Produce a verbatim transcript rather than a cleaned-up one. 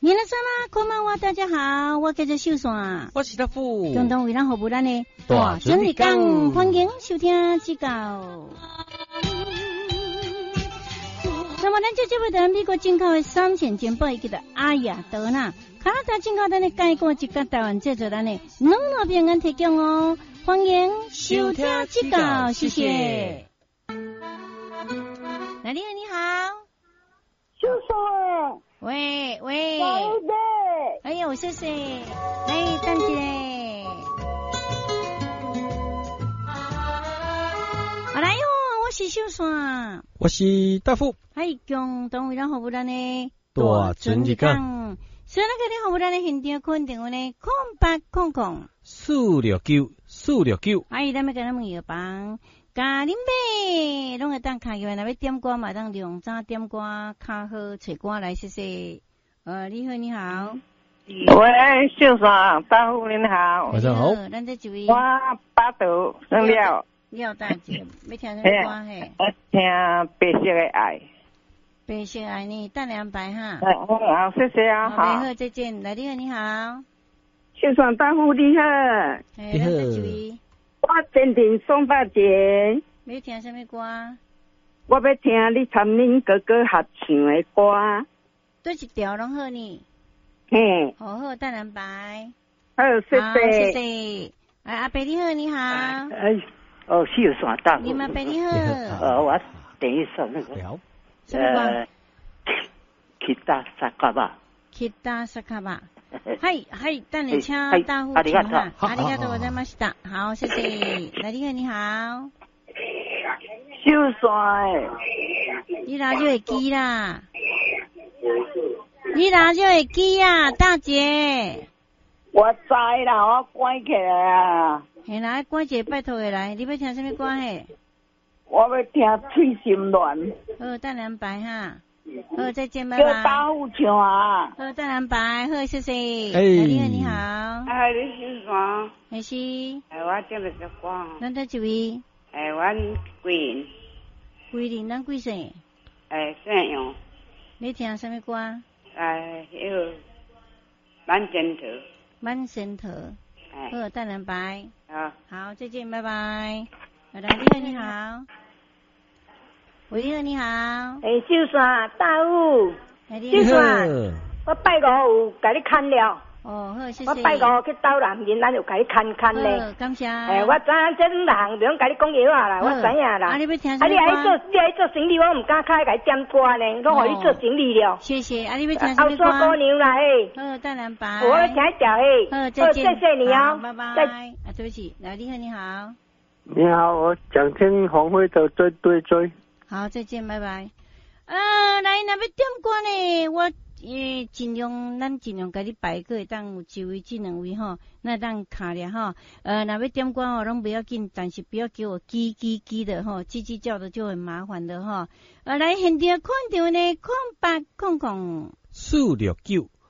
皆さんこんばんは，大家好，我叫做秀山， 我是大富， 共同为咱服务咱的大准日讲，欢迎收听指教。那么咱这这位在美国进口的三线金宝，伊叫做阿雅德纳，卡拉达进口咱的介过一个台湾制作咱的两路平安提供哦，欢迎收听指教，谢谢。来，你好，你好， 秀山。 喂喂， 宝贝， 哎呦，谢谢，来等一下。好来哟，我是秀山， 我是大富， 还共同为咱服务咱的大准日讲。 所以咱个咧服务咱的现场肯定有呢，空八空空四六九四六九， 哎，咱们跟咱们药房。咖喱妹，拢会当卡入来，若要点歌嘛，当量早点歌，卡好找歌来试试。呃，你好，你好。 喂，秀山，大夫您好。 晚上好。 咱这一位。 我巴肚生了。 廖大姐，要听什么歌嘿？ 我听白色的爱。 白色爱呢，等两排哈。 好，谢谢啊。 好，好，再见。来，你好，你好。 秀山大夫你好。 你好。这一位。 我坚定双八节。 要听什么歌？ 我要听你参恁哥哥合唱的歌。 对一条拢好呢。 嘿。 好好，等两排。 好，谢谢。 谢谢。哎，阿伯你好，你好。 哎，哦，秀山大夫。 你们阿伯你好。 呃，我等一首那个。 什么歌？ 吉他萨卡巴。 吉他萨卡巴。はいはい、等你請大夫ありがとう。 ありがとうございました。好，謝謝。來，你好，你好。 秀山， 你拿就會記啦。你拿就會記啊，大姐。 我知啦，我關起來啊。 係啦，關一個拜託的來，你要聽什麼歌嘿？ 我要聽脆心亂。 好，等兩排哈。好，再見，拜拜。 叫大夫唱啊！ 好，等兩排，好，謝謝。 哎， 你好，你好。 哎，你是啥？ 你是？ 哎，我這個是講。 咱這一位？ 哎，我貴人。 貴人，咱幾歲？ 哎，這樣。 你聽什麼歌？ 哎，迄個滿身頭。 滿身頭。 哎。 好，等兩排。 好。 好，再見，拜拜。來，你好，你好。喂，你好，你好。 哎，秀山大夫， 秀山，我拜五有甲你看了。 哦，好，謝謝。 我拜五去斗南面，咱就甲你看看咧。 好，感謝。 哎，我知影這兩行兩甲你講藥啊啦，我知影啦。 啊，你要聽什麼歌？ 啊，你愛做，你愛做生理，我唔敢開甲你點歌呢，我互你做生理了。 謝謝，啊，你要聽什麼歌？ 後座姑娘啦，嘿。 好，等兩排。 我要聽一條嘿。 好，再見。 謝謝你啊， 拜拜。啊，對不起，來，你好，你好。 你好，我想聽黃輝的追追追。 好，再見，拜拜。啊，來，若要點歌呢？我誒盡量，咱盡量甲你排個，當有一位、這兩位吼，那當卡了吼。呃，若要點歌吼，攏不要緊，但是不要給我嘰嘰嘰的吼，嘰嘰叫的就很麻煩的吼。呃，來現場看到呢，空八空空四六九